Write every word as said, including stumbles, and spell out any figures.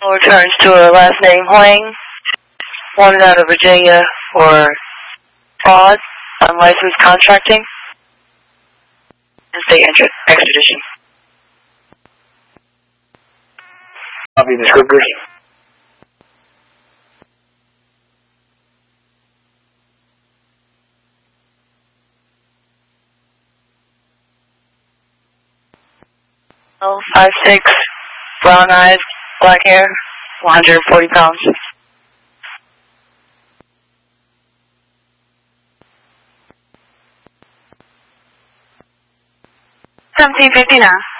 Returns to her last name Huang, wanted out of Virginia for fraud, unlicensed contracting, and state extradition. Copy the Scribbers. Oh, five six, brown eyes, black hair, one hundred forty pounds. seventeen fifty-nine.